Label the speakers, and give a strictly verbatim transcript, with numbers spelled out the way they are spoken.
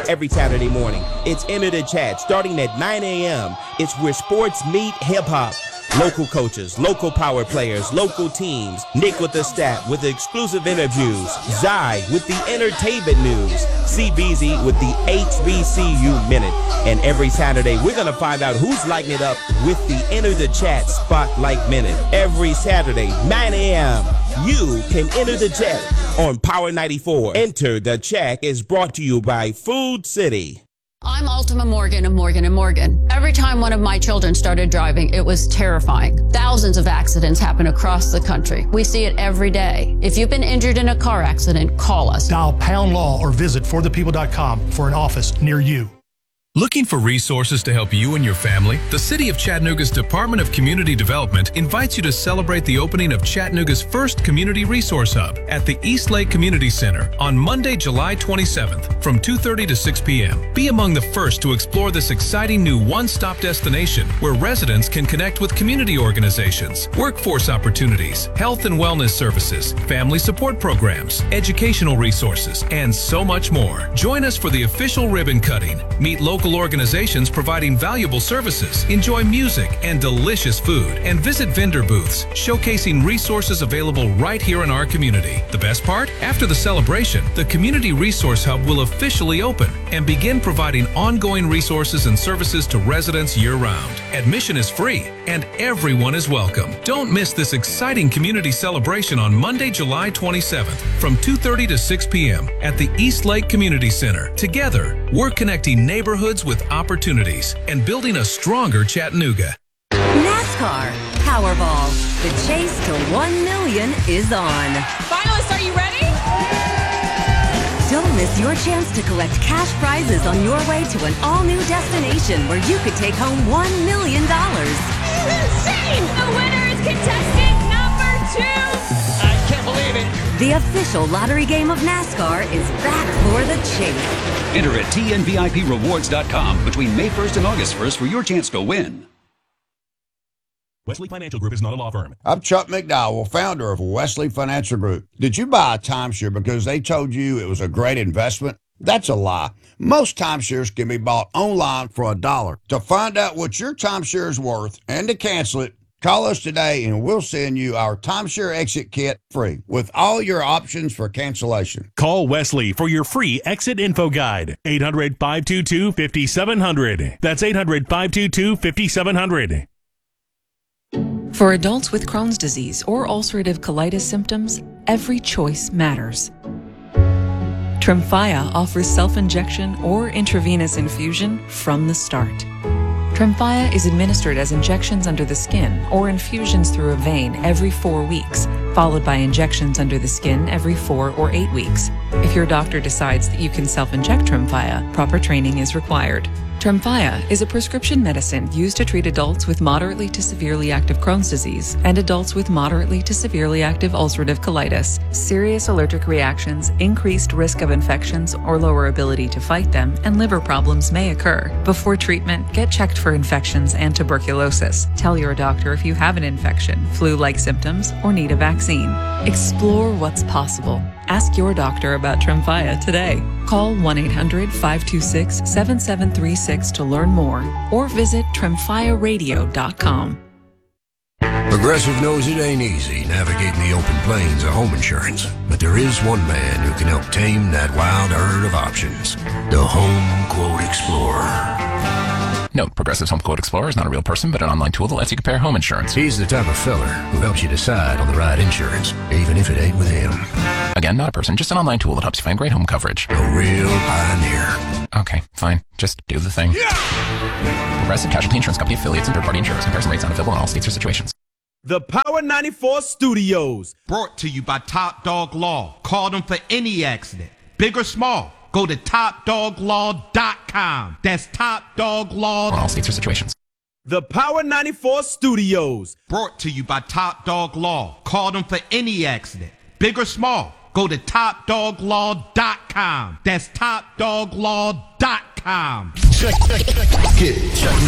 Speaker 1: every Saturday morning. It's Enter the Chat starting at nine a.m. It's where sports meet hip-hop. Local coaches, local power players, local teams. Nick with the stat with the exclusive interviews. Zai with the entertainment news. C B Z with the H B C U Minute. And every Saturday, we're going to find out who's lighting it up with the Enter the Chat Spotlight Minute. Every Saturday, nine a.m., you can enter the chat on Power ninety-four. Enter the Chat is brought to you by Food City.
Speaker 2: I'm Ultima Morgan of Morgan and Morgan. Every time one of my children started driving, it was terrifying. Thousands of accidents happen across the country. We see it every day. If you've been injured in a car accident, call us.
Speaker 3: Dial pound law or visit for the people dot com for an office near you.
Speaker 4: Looking for resources to help you and your family? The City of Chattanooga's Department of Community Development invites you to celebrate the opening of Chattanooga's first Community Resource Hub at the East Lake Community Center on Monday, July twenty-seventh from two thirty to six p.m. Be among the first to explore this exciting new one-stop destination where residents can connect with community organizations, workforce opportunities, health and wellness services, family support programs, educational resources, and so much more. Join us for the official ribbon cutting. Meet local organizations providing valuable services, enjoy music and delicious food, and visit vendor booths showcasing resources available right here in our community. The best part? After the celebration, the Community Resource Hub will officially open and begin providing ongoing resources and services to residents year-round. Admission is free and everyone is welcome. Don't miss this exciting community celebration on Monday, July twenty-seventh from two thirty to six p.m. at the East Lake Community Center. Together, we're connecting neighborhoods with opportunities and building a stronger Chattanooga.
Speaker 5: NASCAR Powerball. The chase to one million is on.
Speaker 6: Finalists, are you ready?
Speaker 5: Don't miss your chance to collect cash prizes on your way to an all-new destination where you could take home one million dollars.
Speaker 6: This is insane! The winner is contestant number two!
Speaker 7: I can't believe it.
Speaker 5: The official lottery game of NASCAR is back for the chase.
Speaker 8: Enter at T N V I P rewards dot com between May first and August first for your chance to win.
Speaker 9: Wesley Financial Group is not a law firm.
Speaker 10: I'm Chuck McDowell, founder of Wesley Financial Group. Did you buy a timeshare because they told you it was a great investment? That's a lie. Most timeshares can be bought online for a dollar. To find out what your timeshare is worth and to cancel it, call us today and we'll send you our timeshare exit kit free with all your options for cancellation.
Speaker 9: Call Wesley for your free exit info guide. eight hundred, five two two, five seven zero zero. That's eight hundred, five two two, five seven zero zero.
Speaker 11: For adults with Crohn's disease or ulcerative colitis symptoms, every choice matters. Tremfya offers self-injection or intravenous infusion from the start. Tremfya is administered as injections under the skin or infusions through a vein every four weeks, followed by injections under the skin every four or eight weeks. If your doctor decides that you can self-inject Tremfya, proper training is required. Tremfya is a prescription medicine used to treat adults with moderately to severely active Crohn's disease and adults with moderately to severely active ulcerative colitis. Serious allergic reactions, increased risk of infections or lower ability to fight them, and liver problems may occur. Before treatment, get checked for infections and tuberculosis. Tell your doctor if you have an infection, flu-like symptoms, or need a vaccine. Explore what's possible. Ask your doctor about Tremfya today. Call one eight hundred, five two six, seven seven three six to learn more or visit tremfya radio dot com.
Speaker 12: Progressive knows it ain't easy navigating the open plains of home insurance, but there is one man who can help tame that wild herd of options. The Home Quote Explorer.
Speaker 13: Note, Progressive's Home Quote Explorer is not a real person, but an online tool that lets you compare home insurance.
Speaker 12: He's the type of feller who helps you decide on the right insurance, even if it ain't with him.
Speaker 13: Again, not a person, just an online tool that helps you find great home coverage.
Speaker 12: A real pioneer.
Speaker 13: Okay, fine. Just do the thing. Yeah! Progressive Casualty Insurance Company affiliates and third-party insurers. Comparison rates not available in all states or situations.
Speaker 1: The Power ninety-four Studios.
Speaker 14: Brought to you by Top Dog Law. Call them for any accident, big or small. Go to top dog law dot com. That's Top Dog Law.
Speaker 13: In all states or situations.
Speaker 1: The Power ninety-four Studios.
Speaker 14: Brought to you by Top Dog Law. Call them for any accident, big or small. Go to top dog law dot com. That's top dog law dot com.
Speaker 12: Check, check, check. Get it. Check.